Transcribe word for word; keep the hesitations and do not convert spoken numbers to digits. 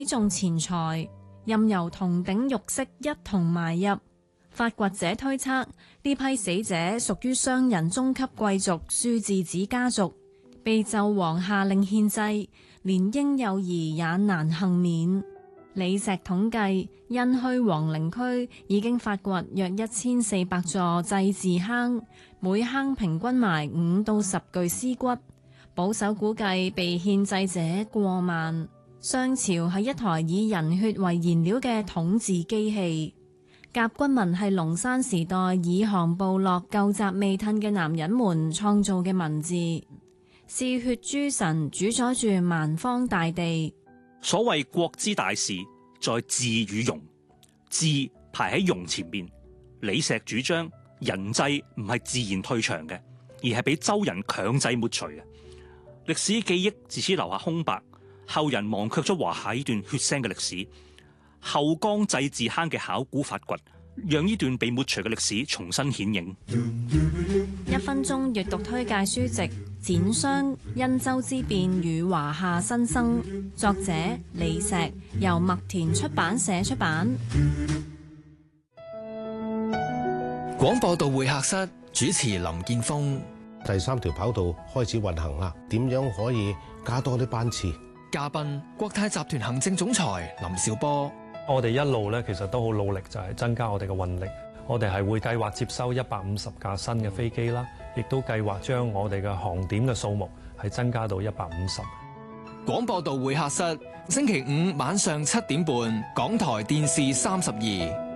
種錢財，任由銅鼎玉飾一同埋入。發掘者推測，呢批死者屬於商人中級貴族舒治子家族，被紂王下令獻祭，連嬰幼兒也難幸免。李石統計，殷墟皇陵區已經發掘約一千四百座祭祀坑，每坑平均埋五到十具屍骨，保守估計被獻祭者過萬。商朝係一台以人血為燃料嘅統治機器。甲骨文係龍山時代以降部落舊習未褪嘅男人們創造嘅文字，嗜血諸神主宰住蠻荒大地。 所謂國之大事，在治與容，治排喺容前面。李石主張人祭唔係自然退場嘅，而係俾周人強制抹除嘅。歷史記憶自此留下空白，後人忘卻咗華夏呢段血腥嘅歷史。後江祭祀坑嘅考古發掘，讓呢段被抹除嘅歷史重新顯影。 一分鐘閱讀推介書籍《剪商：殷周之變與華夏新生》，作者李石，由麥田出版社出版。 廣播道會客室主持林建峰。 第三條跑道開始運行啦，點樣可以加多啲班次？ 嘉賓國泰集團行政總裁林紹波。 我哋一路咧，其實都好努力，就係增加我哋嘅運力。我哋係會計劃接收一百五十架新嘅飛機啦，亦都計劃將我哋嘅航點嘅數目係增加到一百五十。 廣播道會客室，星期五晚上七點半，港台電視三十二。